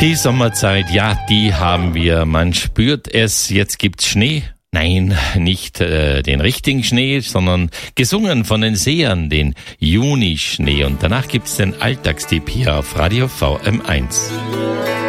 Die Sommerzeit, ja, die haben wir. Man spürt es, jetzt gibt's Schnee. Nein, nicht den richtigen Schnee, sondern gesungen von den Sehern, den Junischnee. Und danach gibt's den Alltagstipp hier auf Radio VM1.